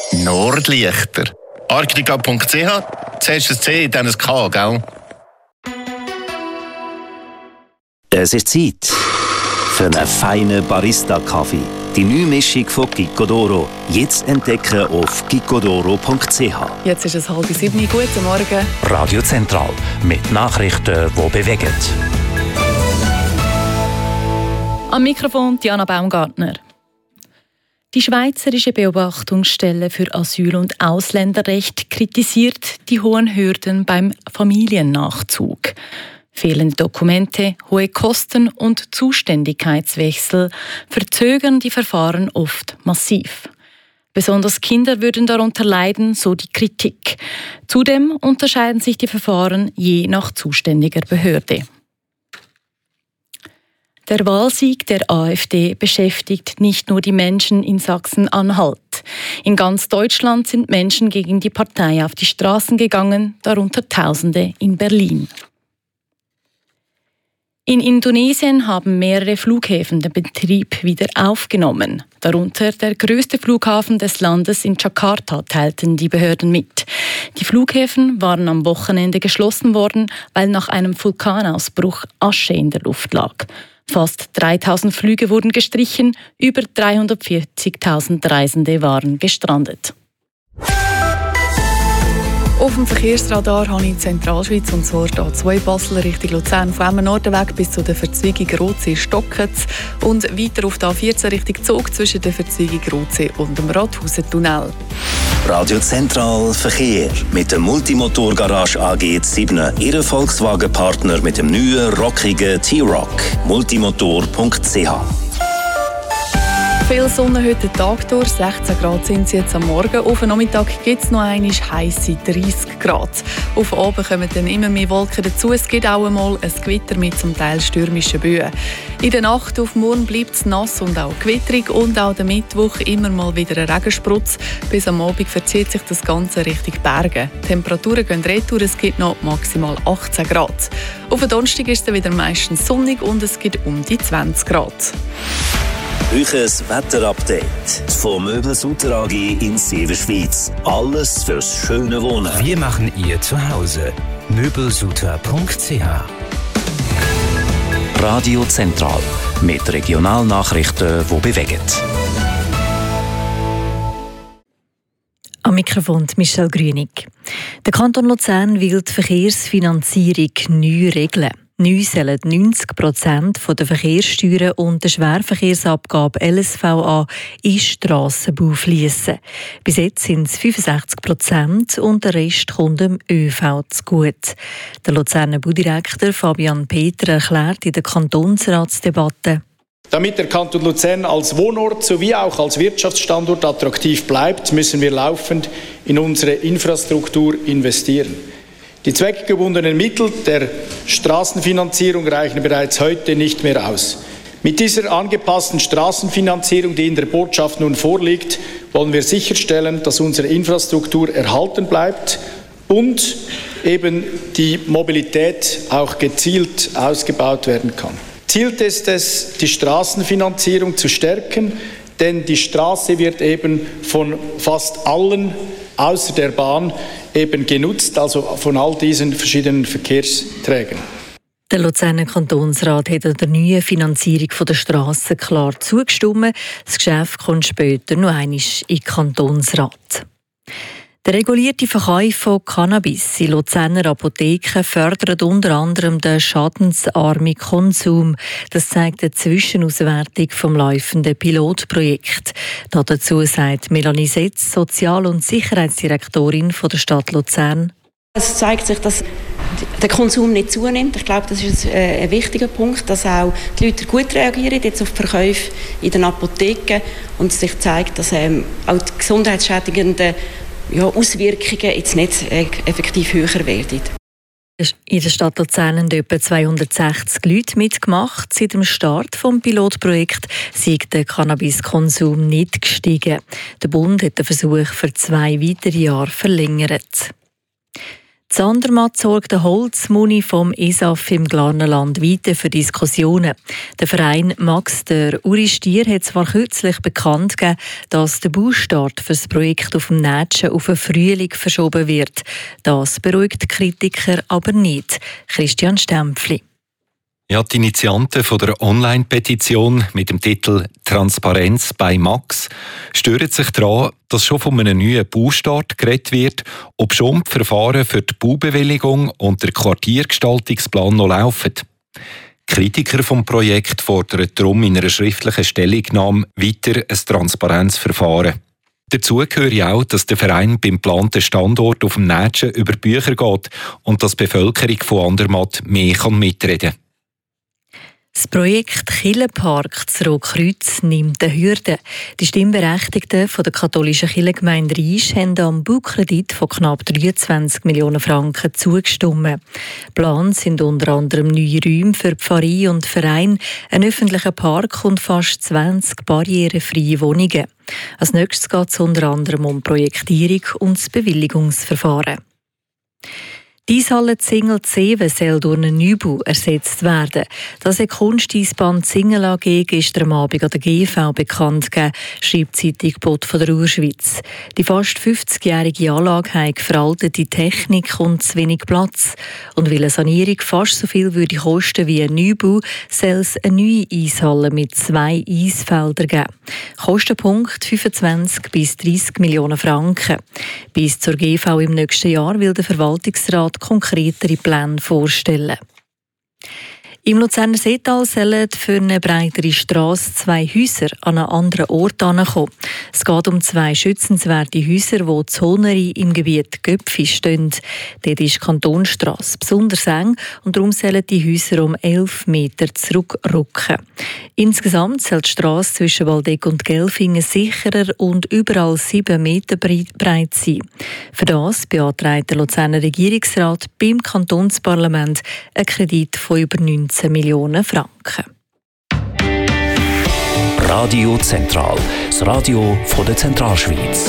Nordlichter. Archicad.ch. Zuerst ein C, dann ein K, gell? Es ist Zeit für einen feinen Barista-Kaffee. Die neue Mischung von Gicodoro. Jetzt entdecken auf gicodoro.ch. Jetzt ist es 6:30. Guten Morgen. Radio Zentral mit Nachrichten, die bewegen. Am Mikrofon Diana Baumgartner. Die Schweizerische Beobachtungsstelle für Asyl- und Ausländerrecht kritisiert die hohen Hürden beim Familiennachzug. Fehlende Dokumente, hohe Kosten und Zuständigkeitswechsel verzögern die Verfahren oft massiv. Besonders Kinder würden darunter leiden, so die Kritik. Zudem unterscheiden sich die Verfahren je nach zuständiger Behörde. Der Wahlsieg der AfD beschäftigt nicht nur die Menschen in Sachsen-Anhalt. In ganz Deutschland sind Menschen gegen die Partei auf die Straßen gegangen, darunter Tausende in Berlin. In Indonesien haben mehrere Flughäfen den Betrieb wieder aufgenommen. Darunter der größte Flughafen des Landes in Jakarta, teilten die Behörden mit. Die Flughäfen waren am Wochenende geschlossen worden, weil nach einem Vulkanausbruch Asche in der Luft lag. Fast 3.000 Flüge wurden gestrichen, über 340.000 Reisende waren gestrandet. Auf dem Verkehrsradar habe ich in Zentralschweiz, und zwar da 2 Basel Richtung Luzern, vom Emmen-Nordenweg bis zu der Verzweigung Rotsee-Stocketz und weiter auf der A14 Richtung Zug zwischen der Verzweigung Rotsee und dem Rathausen-Tunnel. Radio Zentral Verkehr mit der Multimotor-Garage AG Zibne, Ihr Volkswagen-Partner mit dem neuen, rockigen T-Roc. Multimotor.ch. Viel Sonne heute den Tag durch, 16 Grad sind es jetzt am Morgen. Auf den Nachmittag gibt es noch einmal heisse 30 Grad. Auf Abend kommen dann immer mehr Wolken dazu. Es gibt auch einmal ein Gewitter mit zum Teil stürmischen Böen. In der Nacht auf morgen bleibt es nass und auch gewitterig und auch der Mittwoch immer mal wieder ein Regensprutz. Bis am Abend verzieht sich das Ganze Richtung Berge. Die Temperaturen gehen retour, es gibt noch maximal 18 Grad. Auf den Donnerstag ist es dann wieder meistens sonnig und es gibt um die 20 Grad. Euches Wetterupdate von Möbel Sutter AG in Severschweiz. Alles fürs schöne Wohnen. Wir machen ihr Zuhause. Möbelsutter.ch. Radio Zentral mit Regionalnachrichten, die bewegen. Am Mikrofon Michelle Grünig. Der Kanton Luzern will die Verkehrsfinanzierung neu regeln. Neu sollen 90% der Verkehrssteuern und der Schwerverkehrsabgabe LSVA in Strassenbau fließen. Bis jetzt sind es 65% und der Rest kommt dem ÖV zugute. Der Luzerner Baudirektor Fabian Peter erklärt in der Kantonsratsdebatte: Damit der Kanton Luzern als Wohnort sowie auch als Wirtschaftsstandort attraktiv bleibt, müssen wir laufend in unsere Infrastruktur investieren. Die zweckgebundenen Mittel der Straßenfinanzierung reichen bereits heute nicht mehr aus. Mit dieser angepassten Straßenfinanzierung, die in der Botschaft nun vorliegt, wollen wir sicherstellen, dass unsere Infrastruktur erhalten bleibt und eben die Mobilität auch gezielt ausgebaut werden kann. Ziel ist es, die Straßenfinanzierung zu stärken, denn die Straße wird eben von fast allen außer der Bahn eben genutzt, also von all diesen verschiedenen Verkehrsträgern. Der Luzerner Kantonsrat hat der neuen Finanzierung der Strassen klar zugestimmt. Das Geschäft kommt später noch einmal in den Kantonsrat. Der regulierte Verkauf von Cannabis in Luzerner Apotheken fördert unter anderem den schadensarmen Konsum. Das zeigt eine Zwischenauswertung vom laufenden Pilotprojekt. Dazu sagt Melanie Setz, Sozial- und Sicherheitsdirektorin der Stadt Luzern. Es zeigt sich, dass der Konsum nicht zunimmt. Ich glaube, das ist ein wichtiger Punkt, dass auch die Leute gut reagieren jetzt auf die Verkäufe in den Apotheken und sich zeigt, dass auch die gesundheitsschädigenden Auswirkungen jetzt nicht effektiv höher werden. In der Stadt Luzern haben etwa 260 Leute mitgemacht. Seit dem Start des Pilotprojekts sei der Cannabiskonsum nicht gestiegen. Der Bund hat den Versuch für 2 weitere Jahre verlängert. In Andermatt sorgt der Holzmuni vom ESAF im Glarnerland weiter für Diskussionen. Der Verein Max der Uri Stier hat zwar kürzlich bekannt gegeben, dass der Baustart für das Projekt auf dem Nätschen auf den Frühling verschoben wird. Das beruhigt die Kritiker aber nicht. Christian Stempfli. Ja, die Initianten von der Online-Petition mit dem Titel «Transparenz bei Max» stören sich daran, dass schon von einem neuen Baustart geredet wird, obschon die Verfahren für die Baubewilligung und der Quartiergestaltungsplan noch laufen. Kritiker vom Projekt fordern darum in einer schriftlichen Stellungnahme weiter ein Transparenzverfahren. Dazu gehört auch, dass der Verein beim geplanten Standort auf dem Nätschen über Bücher geht und dass die Bevölkerung von Andermatt mehr mitreden kann. Das Projekt Kirchenpark zu Rotkreuz nimmt eine Hürde. Die Stimmberechtigten von der katholischen Kirchengemeinde Riesch haben am Baukredit von knapp 23 Millionen Franken zugestimmt. Geplant sind unter anderem neue Räume für die Pfarrei und Verein, ein öffentlicher Park und fast 20 barrierefreie Wohnungen. Als nächstes geht es unter anderem um Projektierung und das Bewilligungsverfahren. Die Eishalle Zingel-Zeven soll durch einen Neubau ersetzt werden. Das hat Kunsteisbahn Zingel AG gestern Abend an der GV bekannt gegeben, schreibt die Zeitung Bot von der Urschweiz. Die fast 50-jährige Anlage hat veraltete Technik und zu wenig Platz. Und weil eine Sanierung fast so viel würde kosten wie ein Neubau, soll es eine neue Eishalle mit 2 Eisfeldern geben. Kostenpunkt 25 bis 30 Millionen Franken. Bis zur GV im nächsten Jahr will der Verwaltungsrat konkretere Pläne vorstellen. Im Luzerner Seetal sollen für eine breitere Strasse 2 Häuser an einen anderen Ort ankommen. Es geht um 2 schützenswerte Häuser, die Zoneri im Gebiet Göpfi stehen. Dort ist die Kantonsstrasse besonders eng und darum sollen die Häuser um 11 Meter zurückrücken. Insgesamt soll die Strasse zwischen Waldeck und Gelfingen sicherer und überall 7 Meter breit sein. Für das beantragt der Luzerner Regierungsrat beim Kantonsparlament einen Kredit von über 19 Millionen Franken. Radio Zentral, das Radio von der Zentralschweiz.